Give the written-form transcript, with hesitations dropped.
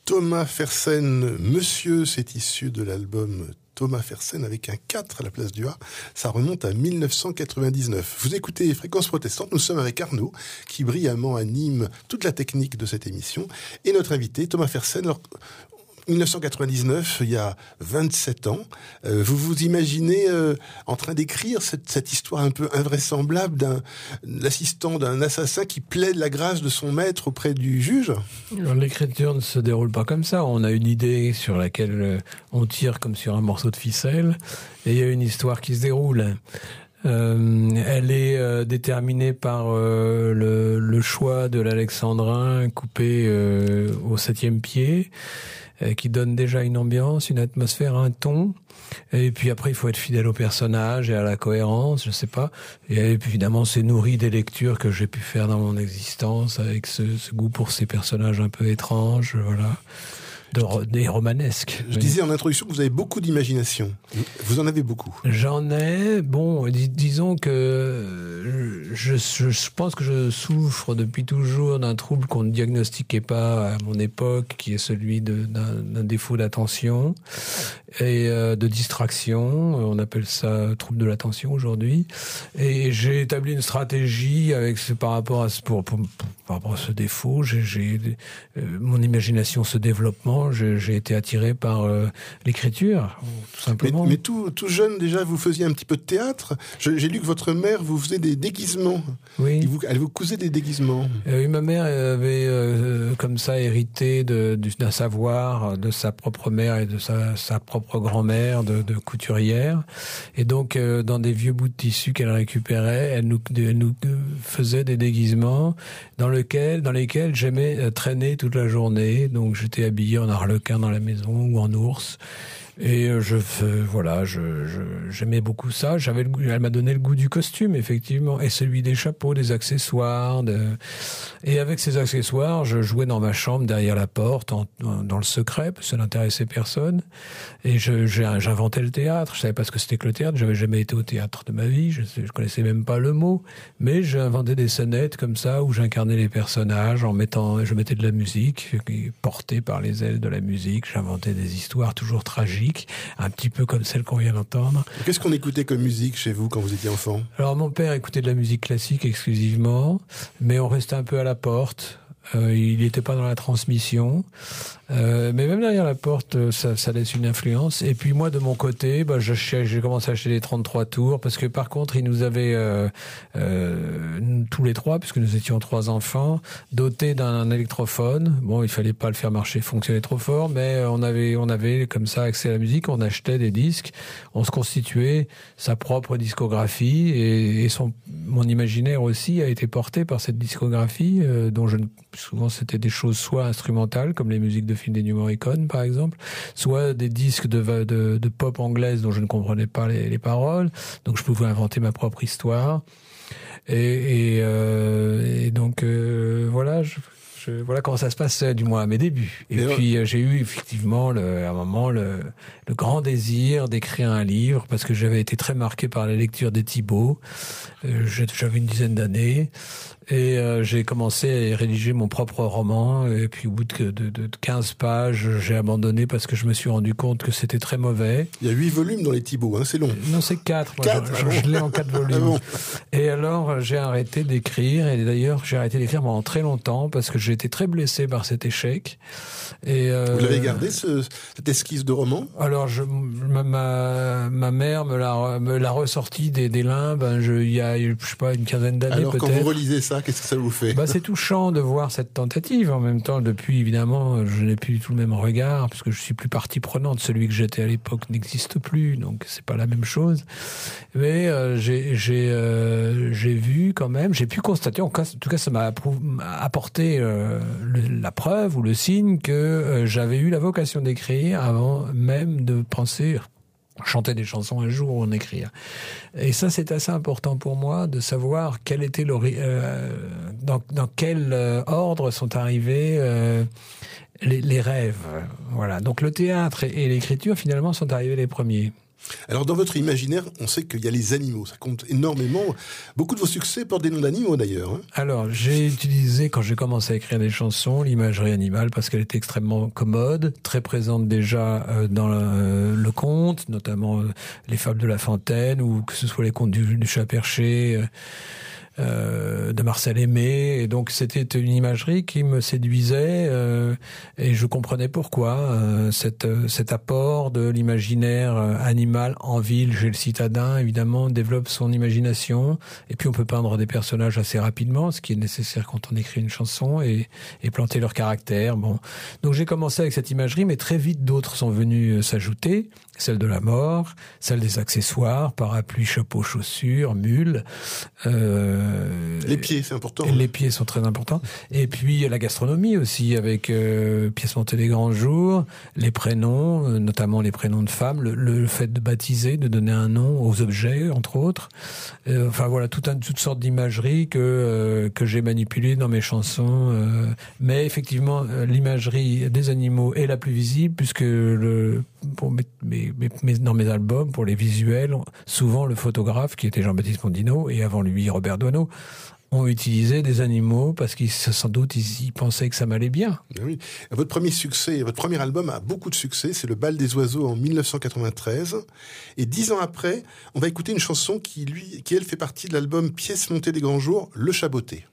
Thomas Fersen, Monsieur, c'est issu de l'album Thomas Fersen avec un 4 à la place du A. Ça remonte à 1999. Vous écoutez Fréquence Protestante, nous sommes avec Arnaud, qui brillamment anime toute la technique de cette émission, et notre invité, Thomas Fersen. Alors, 1999, il y a 27 ans, vous vous imaginez en train d'écrire cette histoire un peu invraisemblable d'un l'assistant d'un assassin qui plaide la grâce de son maître auprès du juge? Alors, l'écriture ne se déroule pas comme ça. On a une idée sur laquelle on tire comme sur un morceau de ficelle, et il y a une histoire qui se déroule. Elle est déterminée par le choix de l'alexandrin coupé au 7e pied, qui donne déjà une ambiance, une atmosphère, un ton. Et puis après, il faut être fidèle au personnage et à la cohérence, je sais pas. Et puis évidemment, c'est nourri des lectures que j'ai pu faire dans mon existence, avec ce goût pour ces personnages un peu étranges, voilà. Des romanesques. Je disais en introduction que vous avez beaucoup d'imagination. Vous en avez beaucoup. J'en ai. Bon, disons que je pense que je souffre depuis toujours d'un trouble qu'on ne diagnostiquait pas à mon époque, qui est celui d'un défaut d'attention et de distraction. On appelle ça trouble de l'attention aujourd'hui. Et j'ai établi une stratégie par rapport à ce défaut. Mon imagination se développement. J'ai été attiré par l'écriture, tout simplement. Mais tout jeune, déjà, vous faisiez un petit peu de théâtre. J'ai lu que votre mère vous faisait des déguisements. Oui. Elle vous cousait des déguisements. Oui, ma mère avait comme ça hérité d'un savoir de sa propre mère et de sa propre grand-mère de couturière. Et donc, dans des vieux bouts de tissu qu'elle récupérait, elle nous faisait des déguisements dans lesquels j'aimais traîner toute la journée. Donc, j'étais habillé en arlequin dans la maison ou en ours. Et j'aimais beaucoup ça. Elle m'a donné le goût du costume, effectivement, et celui des chapeaux, des accessoires. Et avec ces accessoires, je jouais dans ma chambre derrière la porte, dans le secret, parce que ça n'intéressait personne. Et j'inventais le théâtre. Je savais pas ce que c'était que le théâtre. J'avais jamais été au théâtre de ma vie. Je connaissais même pas le mot. Mais j'inventais des scénettes comme ça où j'incarnais les personnages je mettais de la musique, portée par les ailes de la musique. J'inventais des histoires toujours tragiques, un petit peu comme celle qu'on vient d'entendre. Qu'est-ce qu'on écoutait comme musique chez vous quand vous étiez enfant? Alors, mon père écoutait de la musique classique exclusivement, mais on restait un peu à la porte. Il n'était pas dans la transmission, mais même derrière la porte, ça laisse une influence. Et puis moi, de mon côté, j'ai commencé à acheter des 33 tours, parce que par contre, ils nous avaient tous les trois, puisque nous étions 3 enfants, dotés d'un électrophone. Bon, il fallait pas le faire fonctionner trop fort, mais on avait comme ça accès à la musique. On achetait des disques, on se constituait sa propre discographie, et mon imaginaire aussi a été porté par cette discographie, dont souvent c'était des choses soit instrumentales, comme les musiques de films d'Ennio Morricone par exemple, soit des disques de pop anglaise dont je ne comprenais pas les paroles, donc je pouvais inventer ma propre histoire. Et donc voilà, voilà comment ça se passe, du moins à mes débuts. Et puis j'ai eu effectivement à un moment le grand désir d'écrire un livre, parce que j'avais été très marqué par la lecture des Thibault. J'avais une dizaine d'années. Et j'ai commencé à rédiger mon propre roman, et puis au bout de 15 pages, j'ai abandonné parce que je me suis rendu compte que c'était très mauvais. Il y a 8 volumes dans les Thibault, hein, c'est long. Non, c'est 4. Je l'ai en 4 volumes. Ah bon. Et alors, j'ai arrêté d'écrire, et d'ailleurs, j'ai arrêté d'écrire pendant très longtemps parce que j'ai été très blessé par cet échec. Et vous l'avez gardé, cette esquisse de roman? Alors, ma mère me l'a ressorti des limbes, il y a, je sais pas, une quinzaine d'années peut-être. Alors, quand vous relisez ça, qu'est-ce que ça vous fait? C'est touchant de voir cette tentative. En même temps, depuis, évidemment, je n'ai plus du tout le même regard, puisque je suis plus partie prenante. Celui que j'étais à l'époque n'existe plus, donc c'est pas la même chose. Mais j'ai vu quand même, j'ai pu constater, en tout cas ça m'a apporté la preuve ou le signe que j'avais eu la vocation d'écrire avant même de penser chanter des chansons un jour ou en écrire. Et ça, c'est assez important pour moi de savoir quel était dans quel ordre sont arrivés les rêves. Voilà. Donc le théâtre et l'écriture, finalement, sont arrivés les premiers. Alors dans votre imaginaire, on sait qu'il y a les animaux, ça compte énormément. Beaucoup de vos succès portent des noms d'animaux d'ailleurs. Hein. Alors j'ai utilisé, quand j'ai commencé à écrire des chansons, l'imagerie animale parce qu'elle était extrêmement commode, très présente déjà dans le conte, notamment les fables de La Fontaine ou que ce soit les contes du chat perché. De Marcel Aimé, et donc c'était une imagerie qui me séduisait et je comprenais pourquoi cet apport de l'imaginaire animal en ville chez le citadin évidemment développe son imagination, et puis on peut peindre des personnages assez rapidement, ce qui est nécessaire quand on écrit une chanson, et planter leur caractère. Bon, donc j'ai commencé avec cette imagerie, mais très vite d'autres sont venus s'ajouter, celle de la mort, celle des accessoires, parapluie, chapeau, chaussures, mules. Les pieds, c'est important. Les pieds sont très importants. Et puis la gastronomie aussi, avec pièces montées des grands jours, les prénoms, notamment les prénoms de femmes, le fait de baptiser, de donner un nom aux objets, entre autres. Enfin voilà, toutes sortes d'imageries que j'ai manipulées dans mes chansons. Mais effectivement, l'imagerie des animaux est la plus visible, puisque dans mes albums, pour les visuels, souvent le photographe, qui était Jean-Baptiste Mondino, et avant lui Robert Doisneau, ont utilisé des animaux parce qu'ils sans doute ils pensaient que ça m'allait bien. Oui. Votre premier succès, votre premier album a beaucoup de succès, c'est Le Bal des Oiseaux en 1993. Et 10 ans après, on va écouter une chanson qui elle fait partie de l'album Pièces montées des grands jours, Le Chaboté.